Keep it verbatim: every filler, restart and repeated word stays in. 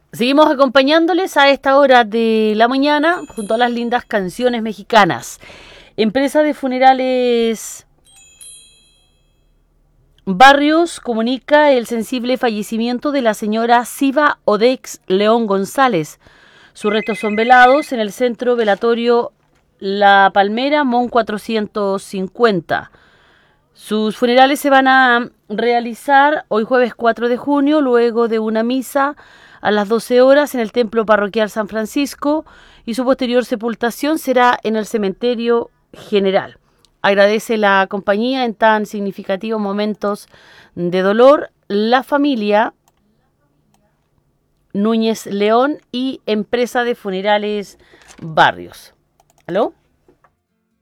Seguimos acompañándoles a esta hora de la mañana junto a las lindas canciones mexicanas. Empresa de funerales Barrios comunica el sensible fallecimiento de la señora Siva Odex León González. Sus restos son velados en el centro velatorio La Palmera, Mon cuatrocientos cincuenta. Sus funerales se van a realizar hoy jueves cuatro de junio, luego de una misa a las doce horas en el Templo Parroquial San Francisco, y su posterior sepultación será en el Cementerio General. Agradece la compañía en tan significativos momentos de dolor la familia Núñez León y Empresa de Funerales Barrios. ¿Aló?